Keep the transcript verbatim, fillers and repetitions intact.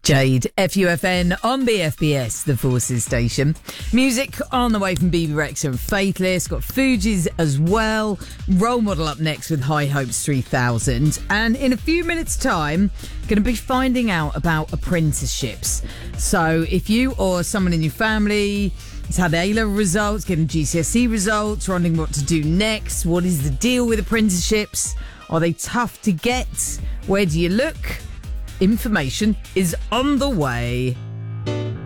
Jade, F U F N on B F B S, the Forces station. Music on the way from B B Rexa and Faithless. Got Fugees as well. Role Model up next with High Hopes three thousand. And in a few minutes' time, going to be finding out about apprenticeships. So if you or someone in your family has had A-level results, getting G C S E results, wondering what to do next, what is the deal with apprenticeships? Are they tough to get? Where do you look? Information is on the way.